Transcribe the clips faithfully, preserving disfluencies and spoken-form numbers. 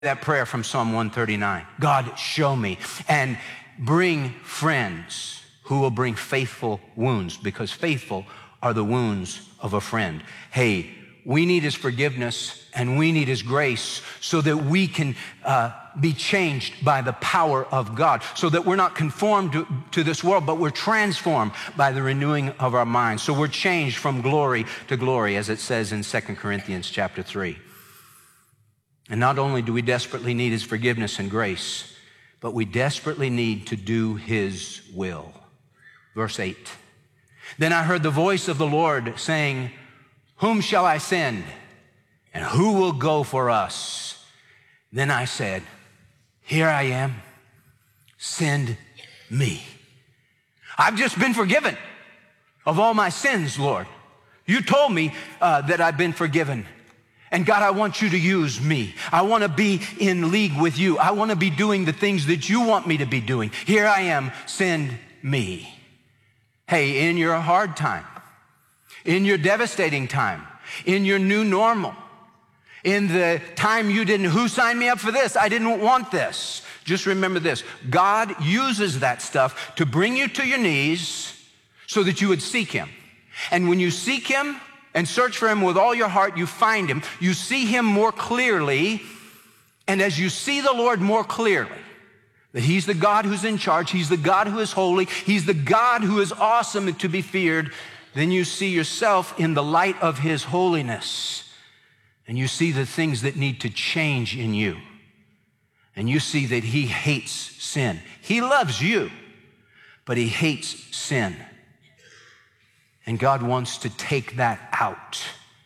that prayer from Psalm one thirty-nine. God, show me, and bring friends who will bring faithful wounds, because faithful are the wounds of a friend. Hey, we need his forgiveness and we need his grace so that we can uh, be changed by the power of God, so that we're not conformed to, to this world, but we're transformed by the renewing of our minds. So we're changed from glory to glory, as it says in Second Corinthians chapter three. And not only do we desperately need his forgiveness and grace, but we desperately need to do his will. Verse eight. Then I heard the voice of the Lord saying, whom shall I send? And who will go for us? Then I said, here I am, send me. I've just been forgiven of all my sins, Lord. You told me uh, that I've been forgiven. And God, I want you to use me. I want to be in league with you. I want to be doing the things that you want me to be doing. Here I am, send me. Hey, in your hard time, in your devastating time, in your new normal, in the time you didn't, who signed me up for this? I didn't want this. Just remember this. God uses that stuff to bring you to your knees so that you would seek him. And when you seek him and search for him with all your heart, you find him. You see him more clearly. And as you see the Lord more clearly, that he's the God who's in charge, he's the God who is holy, he's the God who is awesome and to be feared, then you see yourself in the light of his holiness. And you see the things that need to change in you. And you see that he hates sin. He loves you, but he hates sin. And God wants to take that out.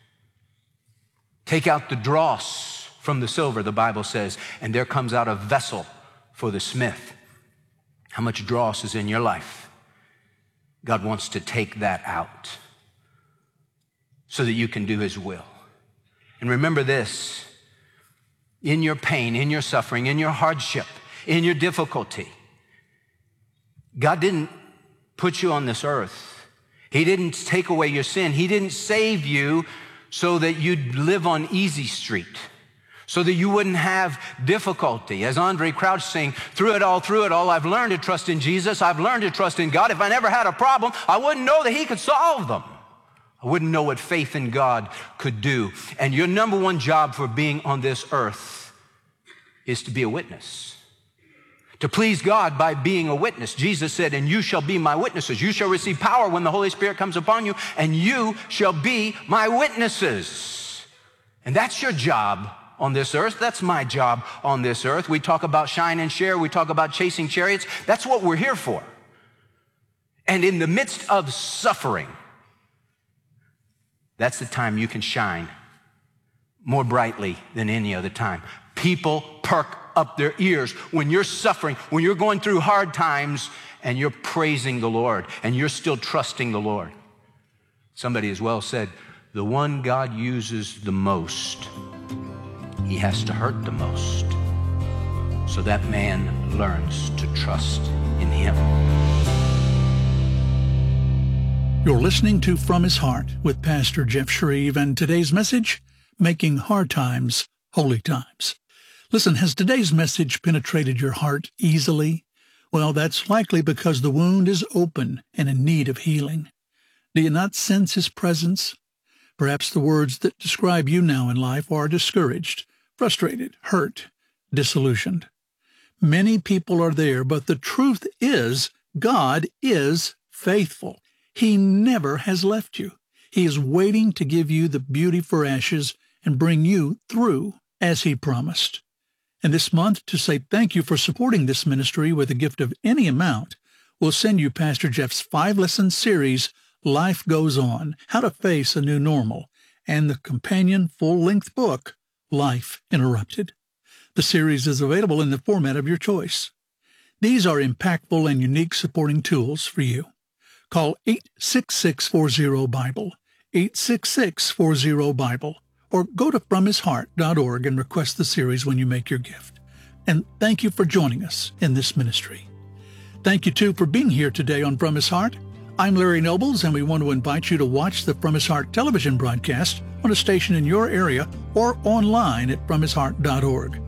Take out the dross from the silver, the Bible says, and there comes out a vessel for the smith. How much dross is in your life? God wants to take that out so that you can do his will. And remember this, in your pain, in your suffering, in your hardship, in your difficulty, God didn't put you on this earth. He didn't take away your sin. He didn't save you so that you'd live on easy street, so that you wouldn't have difficulty. As Andre Crouch sang, through it all, through it all, I've learned to trust in Jesus. I've learned to trust in God. If I never had a problem, I wouldn't know that he could solve them. I wouldn't know what faith in God could do. And your number one job for being on this earth is to be a witness. To please God by being a witness. Jesus said, and you shall be my witnesses. You shall receive power when the Holy Spirit comes upon you, and you shall be my witnesses. And that's your job on this earth. That's my job on this earth. We talk about shine and share. We talk about chasing chariots. That's what we're here for. And in the midst of suffering, that's the time you can shine more brightly than any other time. People perk up their ears when you're suffering, when you're going through hard times and you're praising the Lord and you're still trusting the Lord. Somebody as well said, the one God uses the most, he has to hurt the most so that man learns to trust in him. You're listening to From His Heart with Pastor Jeff Shreve, and today's message, Making Hard Times Holy Times. Listen, has today's message penetrated your heart easily? Well, that's likely because the wound is open and in need of healing. Do you not sense his presence? Perhaps the words that describe you now in life are discouraged, frustrated, hurt, disillusioned. Many people are there, but the truth is God is faithful. He never has left you. He is waiting to give you the beauty for ashes and bring you through as he promised. And this month, to say thank you for supporting this ministry with a gift of any amount, we'll send you Pastor Jeff's five-lesson series, Life Goes On, How to Face a New Normal, and the companion full-length book, Life Interrupted. The series is available in the format of your choice. These are impactful and unique supporting tools for you. Call eight six six, four zero, Bible, eight six six, four zero, Bible, or go to from his heart dot org and request the series when you make your gift. And thank you for joining us in this ministry. Thank you, too, for being here today on From His Heart. I'm Larry Nobles, and we want to invite you to watch the From His Heart television broadcast on a station in your area or online at from his heart dot org.